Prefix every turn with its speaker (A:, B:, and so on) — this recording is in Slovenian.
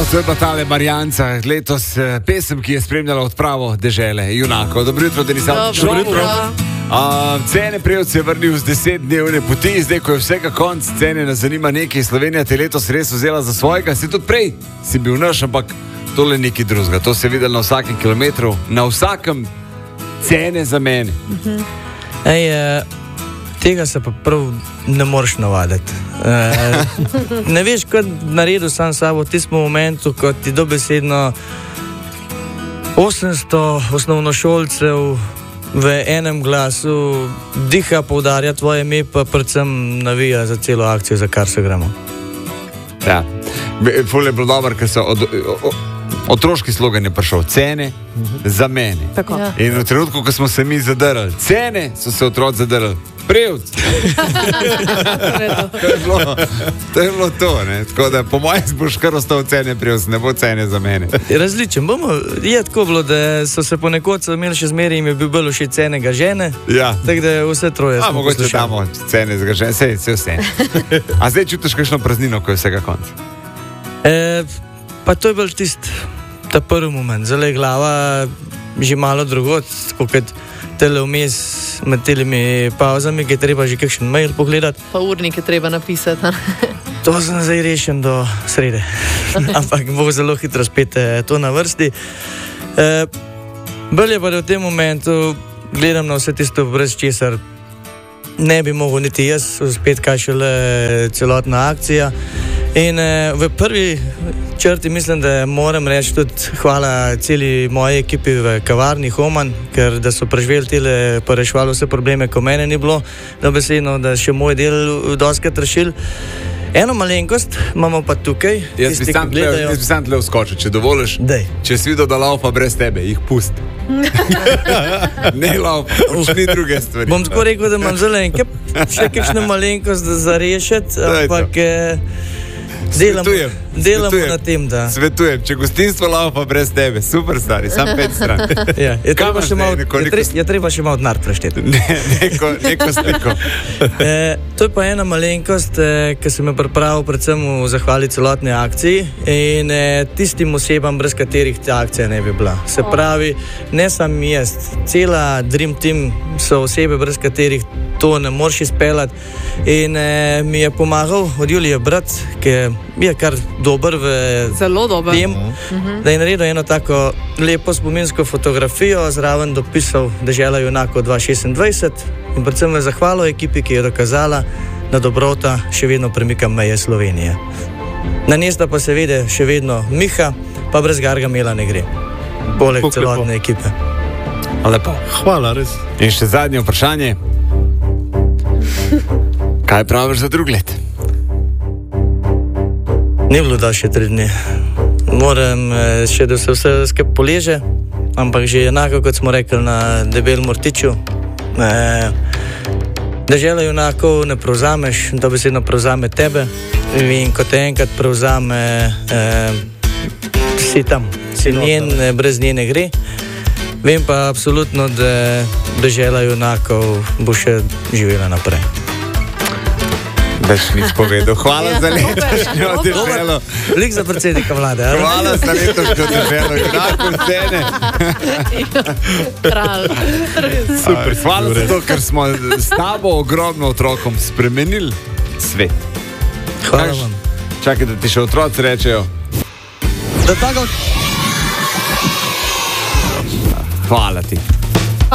A: to je pa tale Marjanca, letos pesem, ki je spremljala odpravo dežele, junakov. Dobro jutro, Denislav.
B: Dobro jutro.
A: Cene Prevc je vrnil z 10-dnevne poti, zdaj ko je vsega konc, cene nas zanima nekaj. Slovenija te letos res vzela za svojega, si tudi prej si bil naš, ampak tole nekaj drugega. To se je videlo na vsakem kilometru, na vsakem cene za mene.
B: Tega se pa prav ne moreš navaditi. Ne veš, kaj naredil sam sabo v tistem momentu, ko ti dobesedno 800 osnovnošolcev v enem glasu diha, poudarja tvoje ime, pa predvsem navija za celo akcijo, za kar se gremo.
A: Ja, ful je bilo dobro, ker so otroški slogan je prišel, cene za mene.
C: Tako. Ja.
A: In v trenutku, ko smo se mi zadrli, cene so se otroci zadrli. Prevc. To je bilo to, ne? Tako da po mojem boš kar ostal cene Prevc, ne bo cene za mene.
B: Različen bomo, je tako bilo, da so se ponekod imeli še zmeri in je bil bolj všeč cene ga žene,
A: ja.
B: Tako da vse troje smo
A: mogoče
B: poslušali.
A: damo cene za ga žene, vse. A zdaj čutiš kakšno praznino, ko je vsega konc?
B: Pa to je bolj ta prvi moment, zdaj glava že malo drugot, kot tele vmes med telimi pauzami, ki je treba že kakšen mail pogledati.
C: Pa urnik je treba napisati.
B: To sem zdaj rešen do srede. Ampak bo zelo hitro spet to na vrsti. Bolj je pa, da v tem momentu gledam na vse tisto, brez česar ne bi mogel niti jaz uspeti, kaj šele celotna akcija. In v prvi črti mislim, da moram reči tudi hvala celi moji ekipi v kavarni Homan, ker da so preživeli tele, pa rešvali vse probleme, ko mene ni bilo, dobesedno, da še moj del doskrat rešil. Eno malenkost imamo pa tukaj.
A: Jaz bi sam tle vskočil, če dovoliš. Če si videl, da laupa brez tebe, jih pusti. Ne laupa, ni druge stvari.
B: Bom tako rekel, da imam zelo enkrat še kakšno malenkost za rešiti, ampak delamo na tem, da...
A: Svetujem, če gostinstvo laupa brez tebe, super stari, sam 5 stran.
B: Ja, je treba še malo denar prešteti.
A: Neko sliko.
B: To je pa ena malenkost, ki sem jo pripravil predvsem v zahvali celotne akciji in tistim osebam, brez katerih ta akcija ne bi bila. Se pravi, ne sam jaz, cela Dream Team so osebe, brez katerih to ne moreš izpeljati in mi je pomagal od Julije brat, ki je kar dober v tem, da je naredil eno tako lepo spominsko fotografijo, zraven dopisal Dežela junakov 2026 in predvsem v zahvalo ekipi, ki je dokazala, da dobrota še vedno premika meje Slovenije. Na njesta pa se vede še vedno Miha, pa brez Gargamela ne gre. Poleg celotne ekipe.
A: Lepo.
D: Hvala, res.
A: In še zadnje vprašanje. Kaj praviš za drug let?
B: Ni bilo da še 3 dni. Moram še, da se vse skupaj poleže, ampak že enako, kot smo rekli na Debel Mortiču, Dežela junakov ne prevzameš, to besedno prevzame tebe in ko te enkrat prevzame, si tam, si njen, brez nje ne gre. Vem pa absolutno, da Dežela junakov bo še živela naprej.
A: Daš nič povedal. Hvala za letošnjo Deželo.
B: Lik za predsednika vlade.
A: Hvala za letošnjo Deželo. Junakov cene. Super. Hvala za to, ker smo s tabo ogromno otrokom spremenili svet.
B: Hvala vam.
A: Čakaj, da ti še otroci rečejo. Hvala ti.